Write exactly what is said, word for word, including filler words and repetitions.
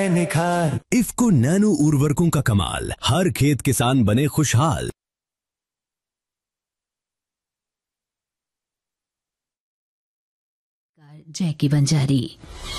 आए निखार। इफ्को नैनो उर्वरकों का कमाल, हर खेत किसान बने खुशहाल। जैकी बंजारी।